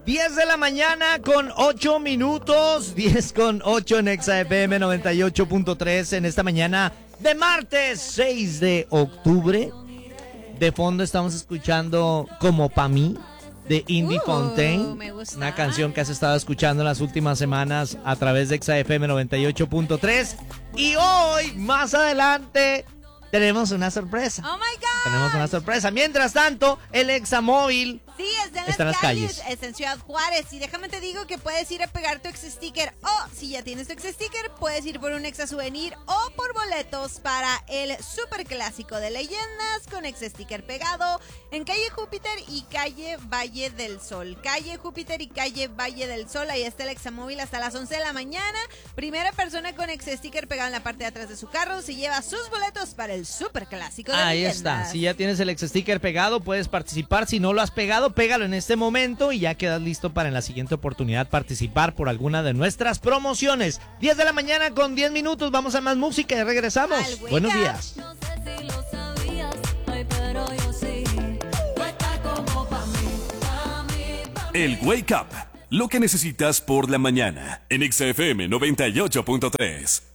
10 de la mañana con 8 minutos, 10 con 8 en Exa FM 98.3 en esta mañana de martes 6 de octubre. De fondo estamos escuchando Como Pa' Mí de Indie Fontaine, me gusta. una canción que has estado escuchando en las últimas semanas a través de Exa FM 98.3. Y hoy, más adelante, tenemos una sorpresa. ¡Oh, my God! Tenemos una sorpresa. Mientras tanto, el Examóvil Sí, está en las calles. Está en Ciudad Juárez. Y déjame te digo que puedes ir a pegar tu ex-sticker. O si ya tienes tu ex-sticker, puedes ir por un exa souvenir o por boletos para el super clásico de leyendas con ex-sticker pegado en calle Júpiter y calle Valle del Sol. Calle Júpiter y calle Valle del Sol. Ahí está el Examóvil hasta las 11 de la mañana. Primera persona con ex-sticker pegado en la parte de atrás de su carro se lleva sus boletos para el super clásico de Ahí leyendas. está. Si ya tienes el ex-sticker pegado, puedes participar. Si no lo has pegado, pégalo en este momento y ya quedas listo para en la siguiente oportunidad participar por alguna de nuestras promociones. 10 de la mañana con 10 minutos. Vamos a más música y regresamos. Buenos días. No sé si lo sabías, ay, pero yo sí. Tú estás como pa' mí. El Wake Up, lo que necesitas por la mañana en Exa FM 98.3.